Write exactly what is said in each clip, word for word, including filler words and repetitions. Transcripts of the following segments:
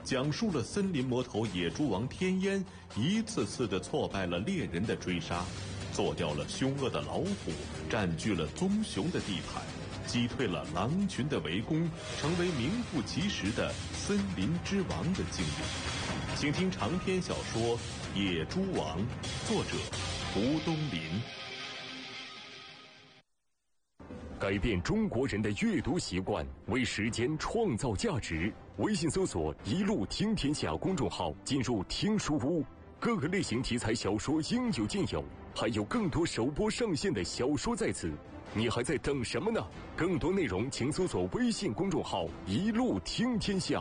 讲述了森林魔头野猪王天烟一次次地挫败了猎人的追杀，做掉了凶恶的老虎，占据了棕熊的地盘，击退了狼群的围攻，成为名副其实的森林之王的经历。请听长篇小说《野猪王》，作者胡东林。 改变中国人的阅读习惯，为时间创造价值。微信搜索“一路听天下”公众号，进入听书屋，各个类型题材小说应有尽有，还有更多首播上线的小说在此。你还在等什么呢？更多内容请搜索微信公众号“一路听天下”。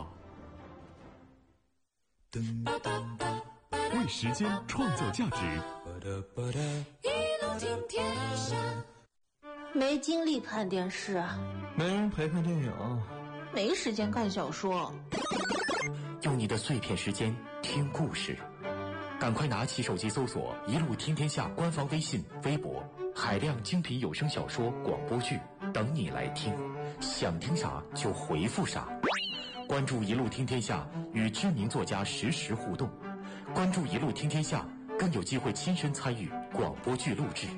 为时间创造价值。 一路听天下。 没精力看电视， 没人陪看电影， 没时间看小说。 用你的碎片时间听故事，赶快拿起手机搜索“一路听天下”官方微信、微博，海量精品有声小说、广播剧等你来听，想听啥就回复啥。关注“一路听天下”，与知名作家实时互动。关注“一路听天下”，更有机会亲身参与广播剧录制。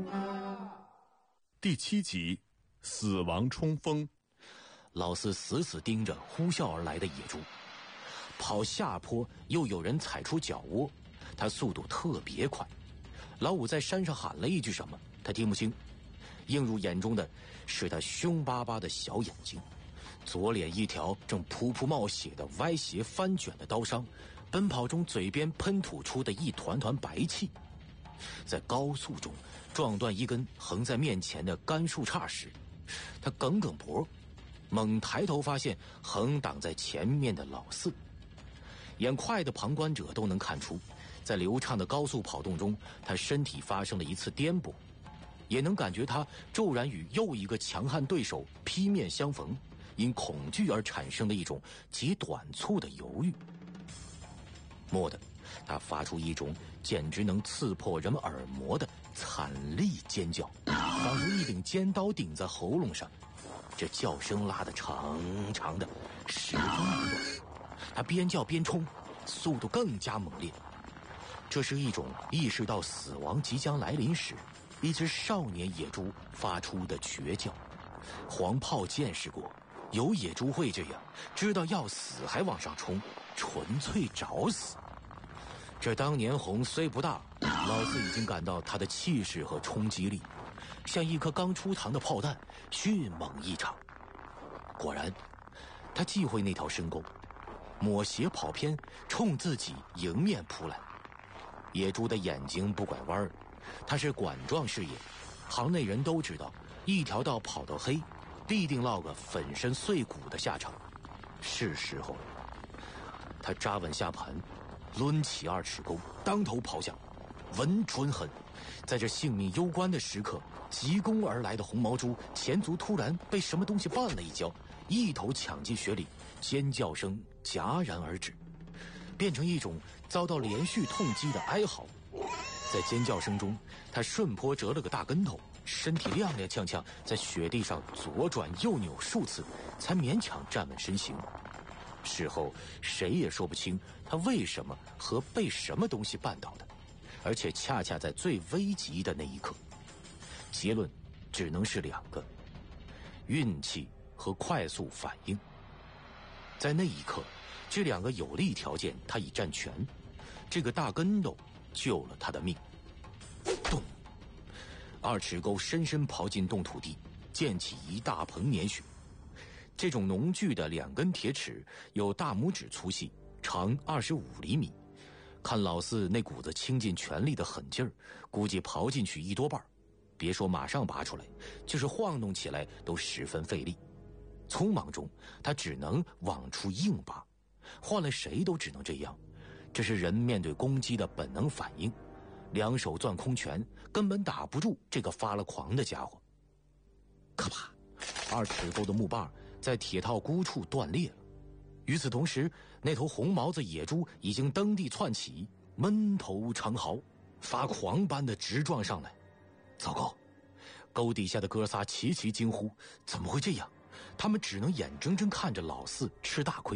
第七集，死亡冲锋。 老四死死盯着呼啸而来的野猪，跑下坡又有人踩出脚窝，他速度特别快。老五在山上喊了一句什么，他听不清，映入眼中的是他凶巴巴的小眼睛，左脸一条正噗噗冒血的歪斜翻卷的刀伤，奔跑中嘴边喷吐出的一团团白气。在高速中撞断一根横在面前的干树杈时，他梗梗脖，猛抬头发现横挡在前面的老四。眼快的旁观者都能看出，在流畅的高速跑动中，他身体发生了一次颠簸，也能感觉他骤然与又一个强悍对手劈面相逢，因恐惧而产生的一种极短促的犹豫。蓦地他发出一种简直能刺破人们耳膜的惨厉尖叫，仿佛一柄尖刀顶在喉咙上，这叫声拉得长长的，始终不断。他边叫边冲，速度更加猛烈。这是一种意识到死亡即将来临时，一只少年野猪发出的绝叫。黄炮见识过，有野猪会这样，知道要死还往上冲，纯粹找死。这当年红虽不大，老四已经感到他的气势和冲击力，像一颗刚出膛的炮弹，迅猛异常。果然，他忌讳那条深沟，抹斜跑偏，冲自己迎面扑来。野猪的眼睛不拐弯，他是管状视野，行内人都知道，一条道跑到黑，必定落个粉身碎骨的下场。是时候了，他扎稳下盘，抡起二尺钩，当头咆哮，闻准狠。在这性命攸关的时刻，急攻而来的红毛猪前足突然被什么东西绊了一跤，一头抢进雪里，尖叫声戛然而止，变成一种遭到连续痛击的哀嚎。在尖叫声中，他顺坡折了个大跟头，身体踉踉跄跄，在雪地上左转右扭数次，才勉强站稳身形。事后谁也说不清他为什么和被什么东西绊倒的，而且恰恰在最危急的那一刻。结论只能是两个：运气和快速反应。在那一刻，这两个有利条件他已占全，这个大跟斗救了他的命。咚！二尺钩深深刨进冻土地，溅起一大盆粘雪。这种农具的两根铁齿有大拇指粗细，长二十五厘米。看老四那股子倾尽全力的狠劲儿，估计刨进去一多半，别说马上拔出来，就是晃动起来都十分费力。匆忙中，他只能往出硬拔，换了谁都只能这样，这是人面对攻击的本能反应。两手攥空拳，根本打不住这个发了狂的家伙。咔啪，二尺钩的木把在铁套箍处断裂了。与此同时，那头红毛子野猪已经蹬地窜起，闷头长嚎，发狂般的直撞上来。糟糕！沟底下的哥仨齐齐惊呼：怎么会这样？他们只能眼睁睁看着老四吃大亏。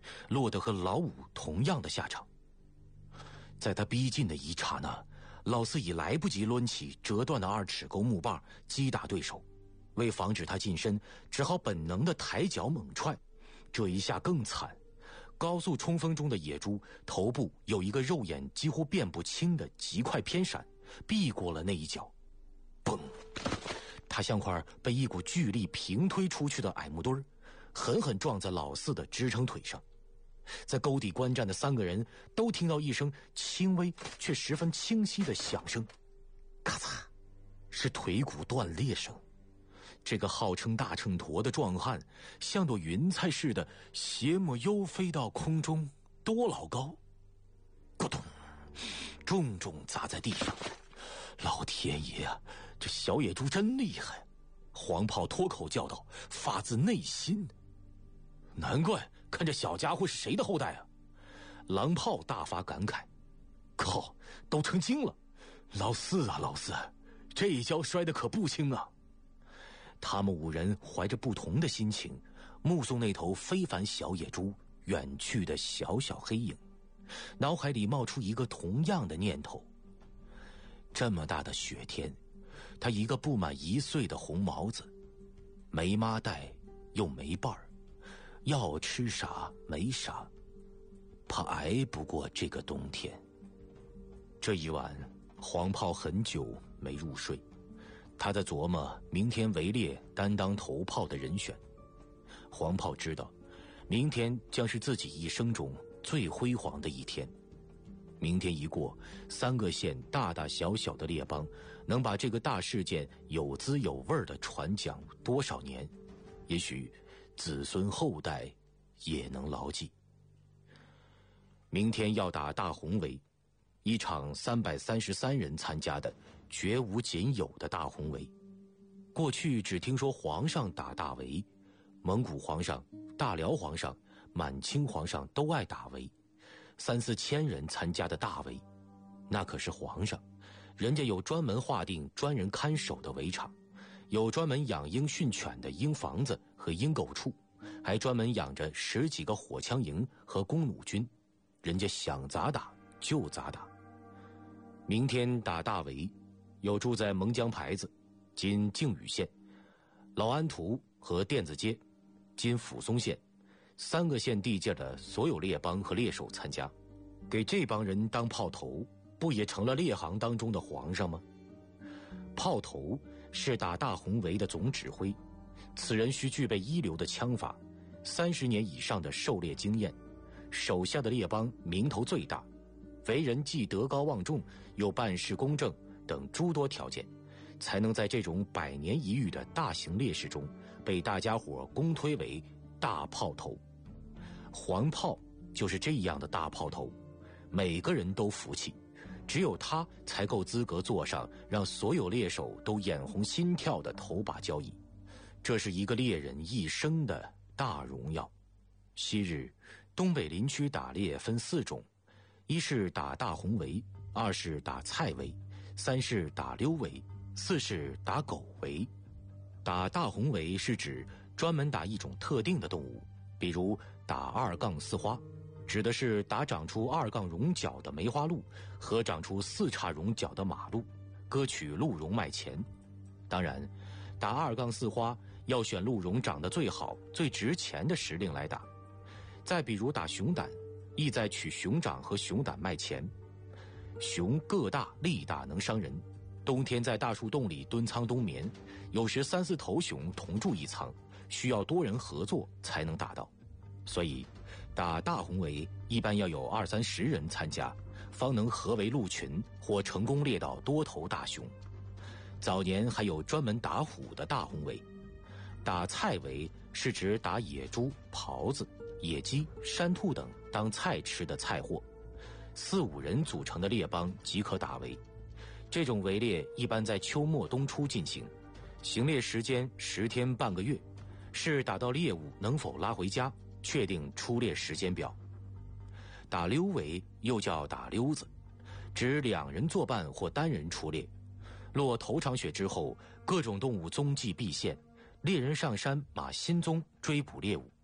落得和老五同样的下场。在他逼近的一刹那，老四已来不及抡起折断的二尺钩木棒击打对手，为防止他近身，只好本能的抬脚猛踹。这一下更惨，高速冲锋中的野猪头部有一个肉眼几乎辨不清的极快偏闪，避过了那一脚。嘣！他像块被一股巨力平推出去的矮木墩儿，狠狠撞在老四的支撑腿上。在沟底观战的三个人都听到一声轻微却十分清晰的响声，咔嚓，是腿骨断裂声。这个号称大秤砣的壮汉像朵云彩似的斜抹悠飞到空中，多老高，咕咚，重重砸在地上。老天爷啊，这小野猪真厉害！黄炮脱口叫道，发自内心。难怪看这小家伙是谁的后代啊！狼炮大发感慨，靠，都成精了！老四啊，老四，这一跤摔得可不轻啊！他们五人怀着不同的心情，目送那头非凡小野猪远去的小小黑影，脑海里冒出一个同样的念头：这么大的雪天，他一个不满一岁的红毛子，没妈带又没伴儿，要吃啥没啥，怕挨不过这个冬天。这一晚，黄炮很久没入睡，他在琢磨明天围猎担当头炮的人选。黄炮知道，明天将是自己一生中最辉煌的一天。明天一过，三个县大大小小的猎帮能把这个大事件有滋有味地传讲多少年，也许子孙后代也能牢记。明天要打大红围，一场三百三十三人参加的绝无仅有的大红围。过去只听说皇上打大围，蒙古皇上、大辽皇上、满清皇上都爱打围，三四千人参加的大围，那可是皇上，人家有专门划定专人看守的围场，有专门养鹰训犬的鹰房子和鹰狗处，还专门养着十几个火枪营和弓弩军，人家想咋打就咋打。明天打大围，有住在蒙江牌子（今靖宇县）、老安图和甸子街（今抚松县）三个县地界的所有猎帮和猎手参加，给这帮人当炮头，不也成了猎行当中的皇上吗？炮头是打大红围的总指挥，此人需具备一流的枪法，三十年以上的狩猎经验，手下的猎帮名头最大，为人既德高望重又办事公正等诸多条件，才能在这种百年一遇的大型烈士中被大家伙公推为大炮头。黄炮就是这样的大炮头，每个人都服气，只有他才够资格坐上让所有猎手都眼红心跳的头把交椅，这是一个猎人一生的大荣耀。昔日东北林区打猎分四种，一是打大红围，二是打菜围，三是打溜围，四是打狗围。打大红围是指专门打一种特定的动物，比如打二杠四花，指的是打长出二杠绒角的梅花鹿和长出四叉绒角的马鹿，割取鹿茸卖钱。当然，打二杠四花要选鹿茸长得最好最值钱的时令来打。再比如打熊胆，意在取熊掌和熊胆卖钱。熊个大力大能伤人，冬天在大树洞里蹲仓冬眠，有时三四头熊同住一仓，需要多人合作才能打到。所以打大红围一般要有二三十人参加，方能合围鹿群或成功猎到多头大熊。早年还有专门打虎的大红围。打菜围是指打野猪、狍子、野鸡、山兔等当菜吃的菜货，四五人组成的猎帮即可打围。这种围猎一般在秋末冬初进行，行猎时间十天半个月，是打到猎物能否拉回家，确定出猎时间表。打溜围又叫打溜子，指两人作伴或单人出猎，落头场雪之后，各种动物踪迹毕现，猎人上山码新踪追捕猎物，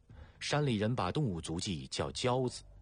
山里人把动物足迹叫蛟子，